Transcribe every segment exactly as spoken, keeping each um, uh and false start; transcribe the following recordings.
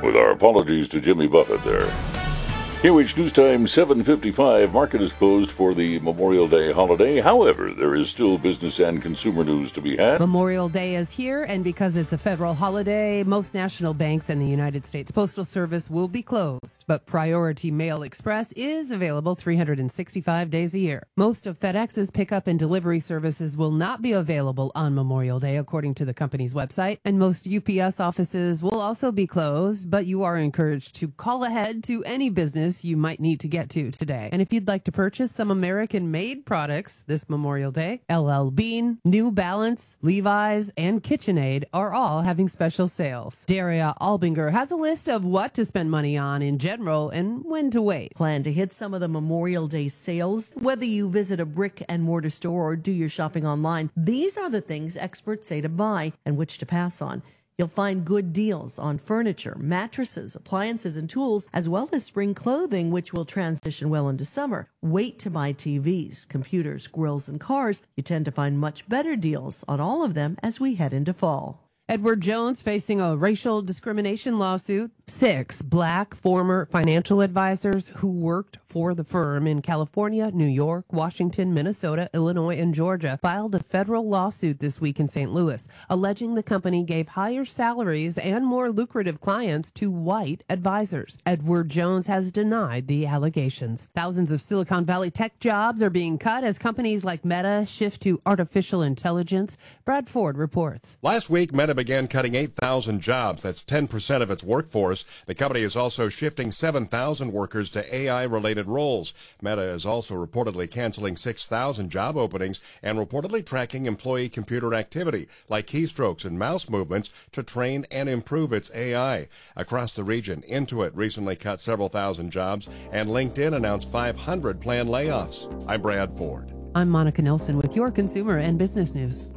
With our apologies to Jimmy Buffett there. K O H News Time, seven fifty-five. Market is closed for the Memorial Day holiday. However, there is still business and consumer news to be had. Memorial Day is here, and because it's a federal holiday, most national banks and the United States Postal Service will be closed. But Priority Mail Express is available three hundred sixty-five days a year. Most of FedEx's pickup and delivery services will not be available on Memorial Day, according to the company's website. And most U P S offices will also be closed, but you are encouraged to call ahead to any business you might need to get to today. And if you'd like to purchase some American-made products this Memorial Day, L L Bean, New Balance, Levi's, and KitchenAid are all having special sales. Daria Albinger has a list of what to spend money on in general and when to wait. Plan to hit some of the Memorial Day sales. Whether you visit a brick and mortar store or do your shopping online, these are the things experts say to buy and which to pass on. You'll find good deals on furniture, mattresses, appliances, and tools, as well as spring clothing, which will transition well into summer. Wait to buy T Vs, computers, grills, and cars. You tend to find much better deals on all of them as we head into fall. Edward Jones facing a racial discrimination lawsuit. Six black former financial advisors who worked for the firm in California, New York, Washington, Minnesota, Illinois, and Georgia filed a federal lawsuit this week in Saint Louis, alleging the company gave higher salaries and more lucrative clients to white advisors. Edward Jones has denied the allegations. Thousands of Silicon Valley tech jobs are being cut as companies like Meta shift to artificial intelligence. Brad Ford reports. Last week, Meta began cutting eight thousand jobs. That's ten percent of its workforce. The company is also shifting seven thousand workers to A I-related roles. Meta is also reportedly canceling six thousand job openings and reportedly tracking employee computer activity, like keystrokes and mouse movements, to train and improve its A I. Across the region, Intuit recently cut several thousand jobs, and LinkedIn announced five hundred planned layoffs. I'm Brad Ford. I'm Monica Nelson with your consumer and business news.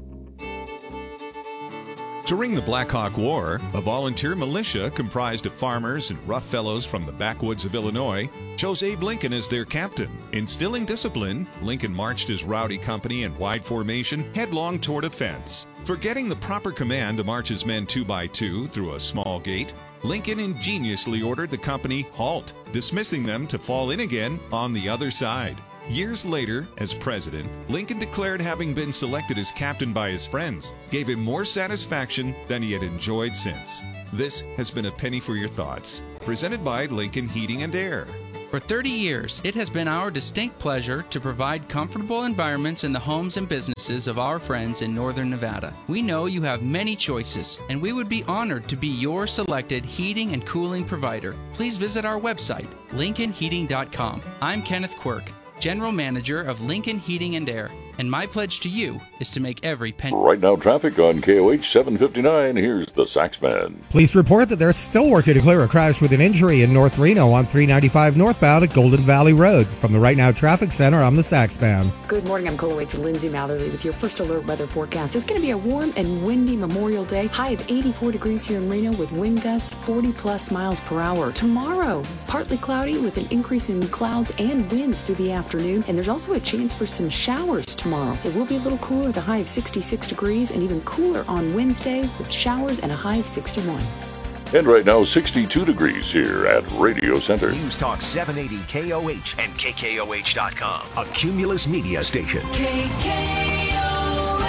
During the Black Hawk War, a volunteer militia comprised of farmers and rough fellows from the backwoods of Illinois chose Abe Lincoln as their captain. Instilling discipline, Lincoln marched his rowdy company in wide formation headlong toward a fence. Forgetting the proper command to march his men two by two through a small gate, Lincoln ingeniously ordered the company halt, dismissing them to fall in again on the other side. Years later, as president, Lincoln declared having been selected as captain by his friends gave him more satisfaction than he had enjoyed since. This has been a penny for your thoughts, presented by Lincoln Heating and Air. For thirty years, it has been our distinct pleasure to provide comfortable environments in the homes and businesses of our friends in Northern Nevada. We know you have many choices, and we would be honored to be your selected heating and cooling provider. Please visit our website, lincoln heating dot com. I'm Kenneth Quirk, General Manager of Lincoln Heating and Air, and my pledge to you is to make every penny. Right now, traffic on K O H seven fifty-nine. Here's the Saxman. Police report that they're still working to clear a crash with an injury in North Reno on three ninety-five northbound at Golden Valley Road. From the Right Now Traffic Center, I'm the Saxman. Good morning. I'm K O H's Lindsay Matherly with your first alert weather forecast. It's going to be a warm and windy Memorial Day. High of eighty-four degrees here in Reno with wind gusts forty plus miles per hour. Tomorrow, partly cloudy with an increase in clouds and winds through the afternoon. And there's also a chance for some showers tomorrow. It will be a little cooler with a high of sixty-six degrees and even cooler on Wednesday with showers and a high of sixty-one. And right now, sixty-two degrees here at Radio Center. News Talk seven eighty K O H and K K O H dot com, a Cumulus media station. K K O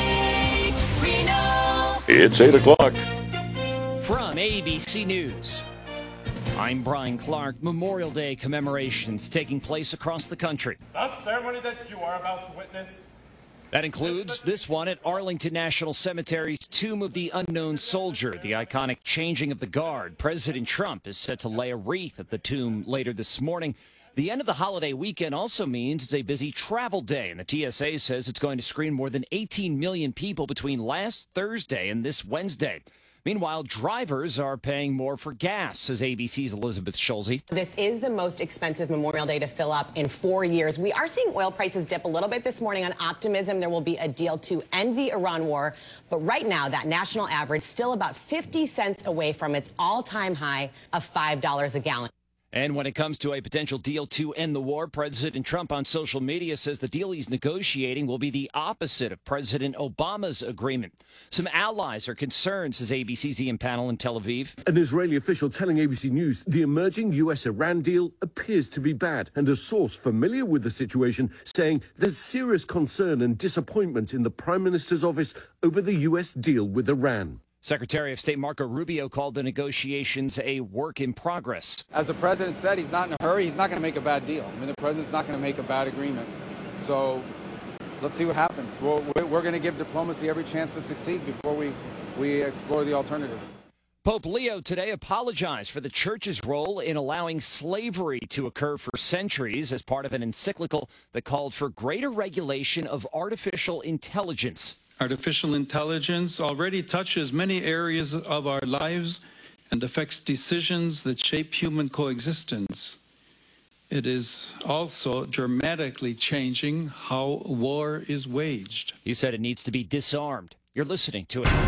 H, Reno. It's eight o'clock. From A B C News, I'm Brian Clark. Memorial Day commemorations taking place across the country. The ceremony that you are about to witness. That includes this one at Arlington National Cemetery's Tomb of the Unknown Soldier, the iconic changing of the guard. President Trump is set to lay a wreath at the tomb later this morning. The end of the holiday weekend also means it's a busy travel day, and the T S A says it's going to screen more than eighteen million people between last Thursday and this Wednesday. Meanwhile, drivers are paying more for gas, says A B C's Elizabeth Schulze. This is the most expensive Memorial Day to fill up in four years. We are seeing oil prices dip a little bit this morning on optimism there will be a deal to end the Iran war. But right now, that national average still about fifty cents away from its all-time high of five dollars a gallon. And when it comes to a potential deal to end the war, President Trump on social media says the deal he's negotiating will be the opposite of President Obama's agreement. Some allies are concerned, says A B C's Ian Panel in Tel Aviv. An Israeli official telling A B C News the emerging U S Iran deal appears to be bad, and a source familiar with the situation saying there's serious concern and disappointment in the Prime Minister's office over the U S deal with Iran. Secretary of State Marco Rubio called the negotiations a work in progress. As the president said, he's not in a hurry. He's not going to make a bad deal. I mean, the president's not going to make a bad agreement. So let's see what happens. We're, we're going to give diplomacy every chance to succeed before we, we explore the alternatives. Pope Leo today apologized for the church's role in allowing slavery to occur for centuries as part of an encyclical that called for greater regulation of artificial intelligence. Artificial intelligence already touches many areas of our lives and affects decisions that shape human coexistence. It is also dramatically changing how war is waged. He said it needs to be disarmed. You're listening to it.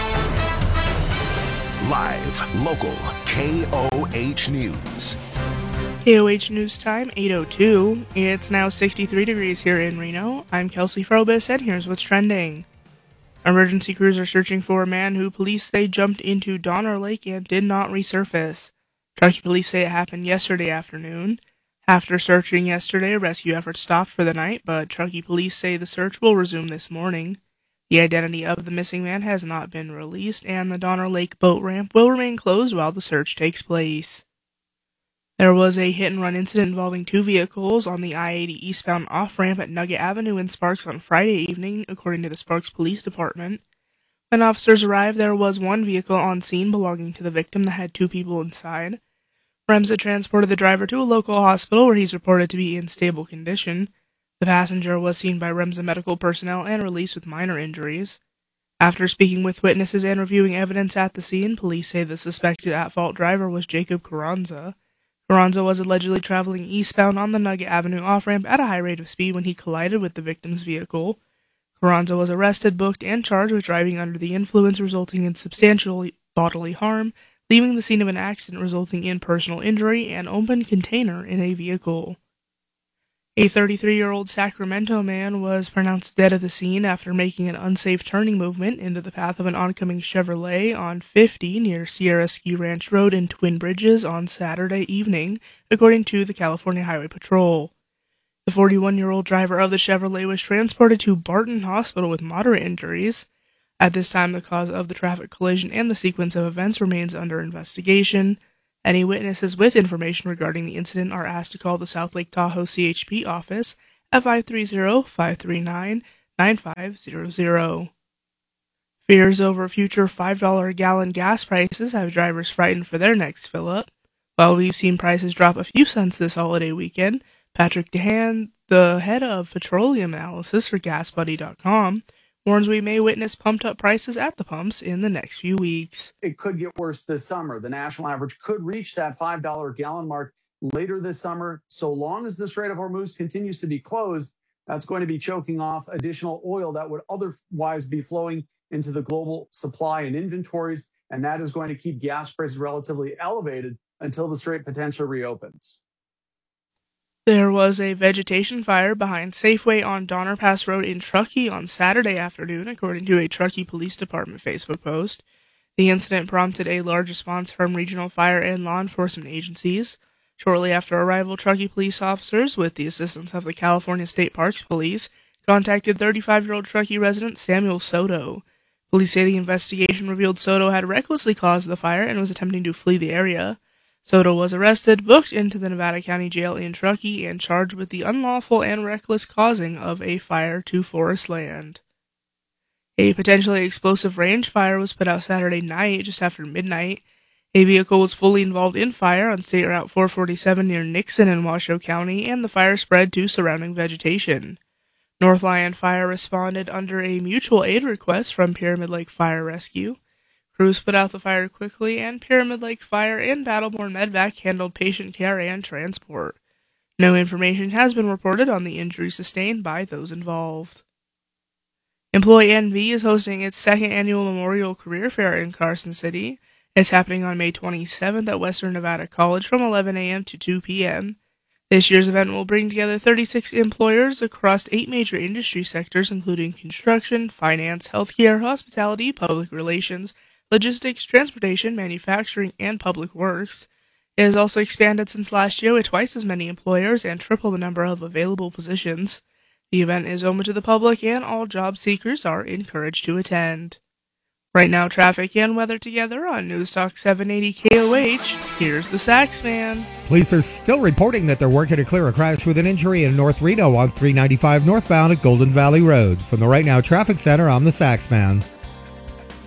Live, local, K O H News. K O H News Time, eight oh two. It's now sixty-three degrees here in Reno. I'm Kelsey Frobis, and here's what's trending. Emergency crews are searching for a man who police say jumped into Donner Lake and did not resurface. Truckee police say it happened yesterday afternoon. After searching yesterday, rescue efforts stopped for the night, but Truckee police say the search will resume this morning. The identity of the missing man has not been released, and the Donner Lake boat ramp will remain closed while the search takes place. There was a hit-and-run incident involving two vehicles on the I eighty eastbound off-ramp at Nugget Avenue in Sparks on Friday evening, according to the Sparks Police Department. When officers arrived, there was one vehicle on scene belonging to the victim that had two people inside. REMSA transported the driver to a local hospital where he's reported to be in stable condition. The passenger was seen by REMSA medical personnel and released with minor injuries. After speaking with witnesses and reviewing evidence at the scene, police say the suspected at-fault driver was Jacob Carranza. Carranza was allegedly traveling eastbound on the Nugget Avenue off-ramp at a high rate of speed when he collided with the victim's vehicle. Carranza was arrested, booked, and charged with driving under the influence resulting in substantial bodily harm, leaving the scene of an accident resulting in personal injury and open container in a vehicle. A thirty-three-year-old Sacramento man was pronounced dead at the scene after making an unsafe turning movement into the path of an oncoming Chevrolet on fifty near Sierra Ski Ranch Road in Twin Bridges on Saturday evening, according to the California Highway Patrol. The forty-one-year-old driver of the Chevrolet was transported to Barton Hospital with moderate injuries. At this time, the cause of the traffic collision and the sequence of events remains under investigation. Any witnesses with information regarding the incident are asked to call the South Lake Tahoe C H P office at five three zero, five three nine, nine five zero zero. Fears over future five dollars a gallon gas prices have drivers frightened for their next fill-up. While we've seen prices drop a few cents this holiday weekend, Patrick DeHaan, the head of petroleum analysis for gas buddy dot com, warns we may witness pumped-up prices at the pumps in the next few weeks. It could get worse this summer. The national average could reach that five dollars a gallon mark later this summer. So long as the Strait of Hormuz continues to be closed, that's going to be choking off additional oil that would otherwise be flowing into the global supply and inventories, and that is going to keep gas prices relatively elevated until the Strait potentially reopens. There was a vegetation fire behind Safeway on Donner Pass Road in Truckee on Saturday afternoon, according to a Truckee Police Department Facebook post. The incident prompted a large response from regional fire and law enforcement agencies. Shortly after arrival, Truckee police officers, with the assistance of the California State Parks Police, contacted thirty-five-year-old Truckee resident Samuel Soto. Police say the investigation revealed Soto had recklessly caused the fire and was attempting to flee the area. Soto was arrested, booked into the Nevada County Jail in Truckee, and charged with the unlawful and reckless causing of a fire to forest land. A potentially explosive range fire was put out Saturday night, just after midnight. A vehicle was fully involved in fire on State Route four forty-seven near Nixon in Washoe County, and the fire spread to surrounding vegetation. North Lyon Fire responded under a mutual aid request from Pyramid Lake Fire Rescue. Crews put out the fire quickly, and Pyramid Lake Fire and Battleborn Medvac handled patient care and transport. No information has been reported on the injuries sustained by those involved. Employee N V is hosting its second annual Memorial Career Fair in Carson City. It's happening on May twenty-seventh at Western Nevada College from eleven a.m. to two p.m. This year's event will bring together thirty-six employers across eight major industry sectors, including construction, finance, healthcare, hospitality, public relations, logistics, transportation, manufacturing, and public works. It has also expanded since last year with twice as many employers and triple the number of available positions. The event is open to the public and all job seekers are encouraged to attend. Right now, traffic and weather together on News Talk seven eighty K O H. Here's the Sax Man. Police are still reporting that they're working to clear a crash with an injury in North Reno on three ninety-five northbound at Golden Valley Road. From the Right Now Traffic Center, I'm the Sax Man.